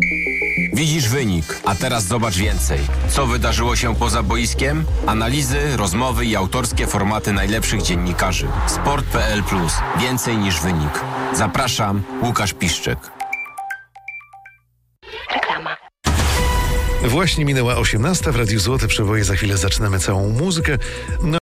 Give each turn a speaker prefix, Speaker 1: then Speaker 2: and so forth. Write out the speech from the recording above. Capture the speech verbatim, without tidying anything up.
Speaker 1: Widzisz wynik, a teraz zobacz więcej. Co wydarzyło się poza boiskiem? Analizy, rozmowy i autorskie formaty najlepszych dziennikarzy. sport kropka p l plus. Więcej niż wynik. Zapraszam, Łukasz Piszczek.
Speaker 2: Reklama.
Speaker 3: Właśnie minęła osiemnasta w Radiu Złote Przeboje. Za chwilę zaczynamy całą muzykę. No